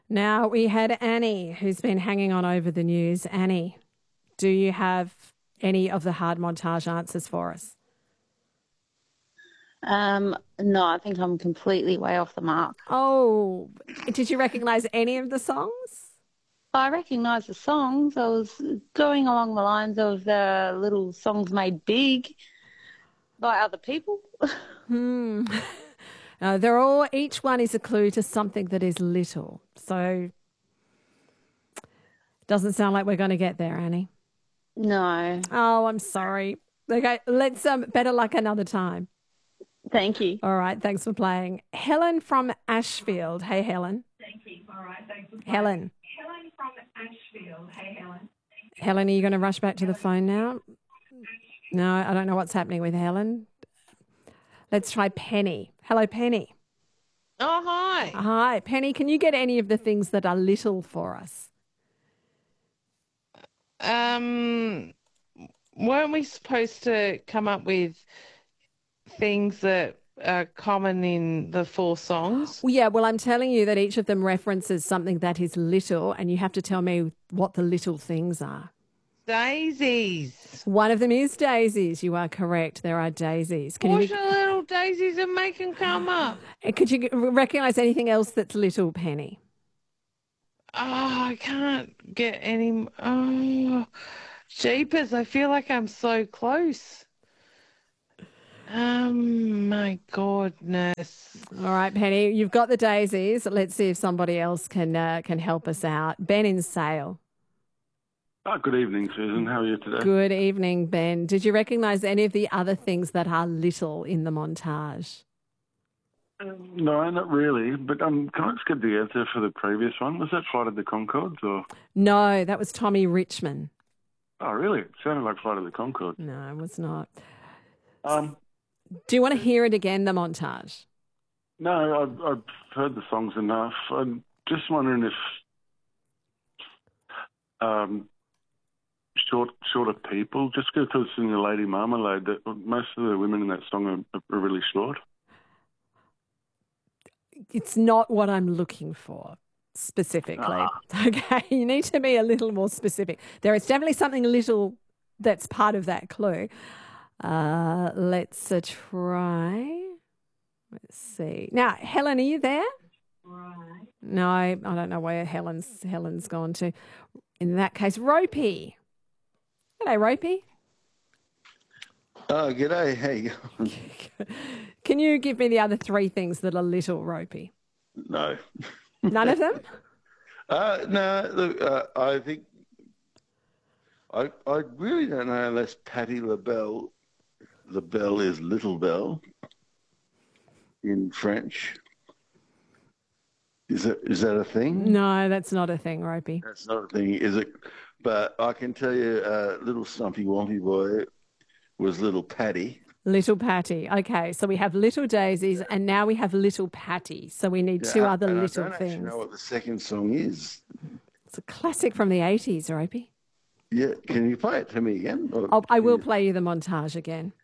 Now, we had Annie, who's been hanging on over the news. Annie, do you have any of the hard montage answers for us? No, I think I'm completely way off the mark. Oh, did you recognise any of the songs? I recognise the songs. I was going along the lines of the little songs made big by other people. Hmm. They're all, each one is a clue to something that is little. So doesn't sound like we're going to get there, Annie. No, Oh, I'm sorry. Okay, let's better luck another time. thank you. All right, thanks for playing. Helen from Ashfield. Hey, Helen. Helen. Helen, are you going to rush back to the phone now? No, I don't know what's happening with Helen. Let's try Penny. Hello, Penny. Oh, hi. Hi, Penny. Can you get any of the things that are little for us? Weren't we supposed to come up with things that are common in the four songs? Well, yeah, well, I'm telling you that each of them references something that is little, and you have to tell me what the little things are. Daisies. One of them is daisies. You are correct. There are daisies. Push the little daisies and make them come up. Could you recognise anything else that's little, Penny? Oh, I can't get any. Oh, jeepers. I feel like I'm so close. My goodness. All right, Penny, you've got the daisies. Let's see if somebody else can help us out. Ben in Sale. Oh, good evening, Susan. How are you today? Good evening, Ben. Did you recognise any of the other things that are little in the montage? No, not really. But can I just get the answer for the previous one? Was that Flight of the Conchords or? No, that was Tommy Richmond. Oh, really? It sounded like Flight of the Conchords. No, it was not. Do you want to hear it again, the montage? No, I've heard the songs enough. I'm just wondering if shorter people, just because in the Lady Marmalade, that most of the women in that song are really short. It's not what I'm looking for specifically. Okay, you need to be a little more specific. There is definitely something little that's part of that clue. Let's try. Let's see. Now, Helen, are you there? Right. No, I don't know where Helen's gone to. In that case, Ropey. Hello, Ropey. Oh, g'day. Hey. Can you give me the other three things that are little, Ropey? No. None of them? No, look, I think I really don't know unless Patti LaBelle, the bell is Little Bell in French. Is that a thing? No, that's not a thing, Ropey. That's not a thing, is it? But I can tell you, little Stumpy Wompy Boy was Little Patty. Little Patty. Okay, so we have Little Daisies and now we have Little Patty. So we need two other little I don't things. actually know what the second song is. It's a classic from the 80s, Ropey. Yeah, can you play it to me again? I will play you the montage again.